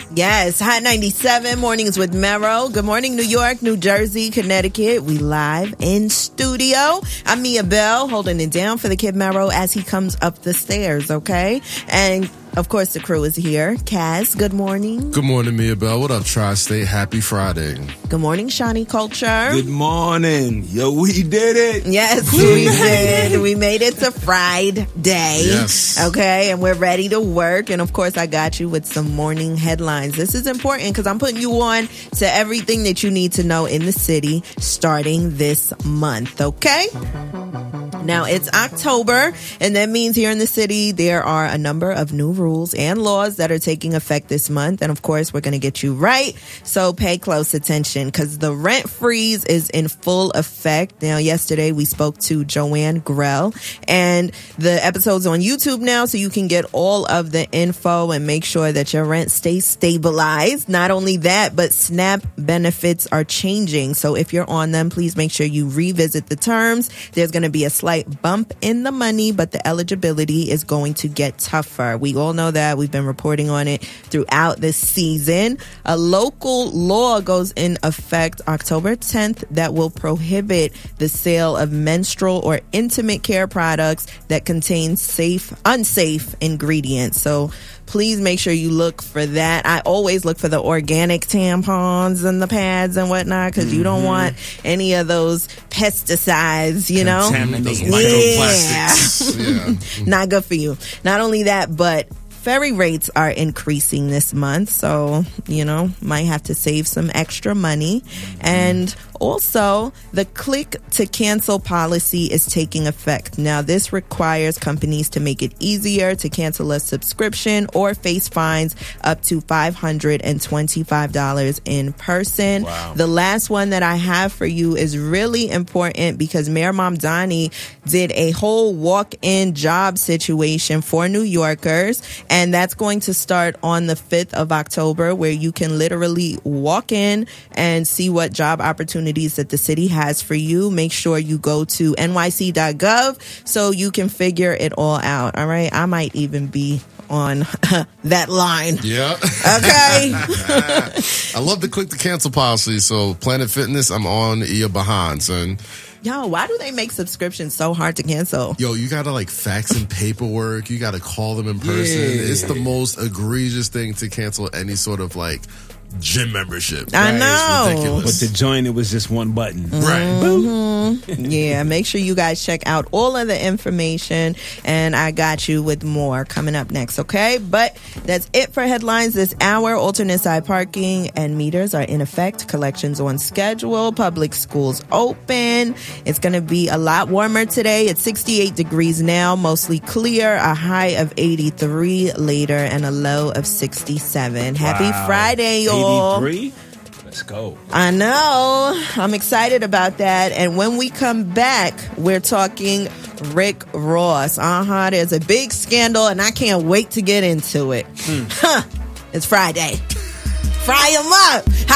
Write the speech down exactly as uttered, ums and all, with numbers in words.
Yes, Hot ninety-seven, Mornings with Mero. Good morning, New York, New Jersey, Connecticut. We live in studio. I'm Mia Bell, holding it down for the Kid Mero as he comes up the stairs, okay? And of course, the crew is here. Kaz, good morning. Good morning, Mia Bell. What up, Tri-State? Happy Friday. Good morning, Shawnee Culture. Good morning. Yo, we did it. Yes, we did. We made it to Friday. Yes. Okay, and we're ready to work. And of course, I got you with some morning headlines. This is important because I'm putting you on to everything that you need to know in the city starting this month, okay? Now, it's October, and that means here in the city, there are a number of new rules and laws that are taking effect this month. And of course, we're going to get you right. So pay close attention because the rent freeze is in full effect. Now, yesterday we spoke to Joanne Grell, and the episode's on YouTube now, so you can get all of the info and make sure that your rent stays stabilized. Not only that, but SNAP benefits are changing. So if you're on them, please make sure you revisit the terms. There's going to be a slight bump in the money, but the eligibility is going to get tougher. We all know that. We've been reporting on it throughout this season. A local law goes in effect October tenth that will prohibit the sale of menstrual or intimate care products that contain safe, unsafe ingredients. So please make sure you look for that. I always look for the organic tampons and the pads and whatnot because mm-hmm. you don't want any of those pesticides, you know? Contaminated microplastics. Yeah. yeah. Not good for you. Not only that, but ferry rates are increasing this month, so, you know, might have to save some extra money. And also, the click to cancel policy is taking effect. Now, this requires companies to make it easier to cancel a subscription or face fines up to five hundred twenty-five dollars in person. Wow. The last one that I have for you is really important because Mayor Mamdani did a whole walk-in job situation for New Yorkers, and that's going to start on the fifth of October, where you can literally walk in and see what job opportunities that the city has for you. Make sure you go to N Y C dot gov so you can figure it all out. All right. I might even be on that line. Yeah. Okay. I love the click to cancel policy. So Planet Fitness, I'm on your behind, son. Yo, why do they make subscriptions so hard to cancel? Yo, you gotta like fax and paperwork. You gotta call them in person. Yeah. It's the most egregious thing to cancel any sort of like gym membership. I Right? know. It's ridiculous. But to join, it was just one button. Right. Mm-hmm. Yeah, make sure you guys check out all of the information, and I got you with more coming up next, okay? But that's it for headlines this hour. Alternate side parking and meters are in effect. Collections on schedule. Public schools open. It's going to be a lot warmer today. It's sixty-eight degrees now, mostly clear, a high of eighty-three later, and a low of sixty-seven. Happy Wow. Friday, y'all. eighty-three? Let's go. I know. I'm excited about that. And when we come back, we're talking Rick Ross. Uh-huh. There's a big scandal, and I can't wait to get into it. Hmm. Huh. It's Friday. Fry 'em up. Hot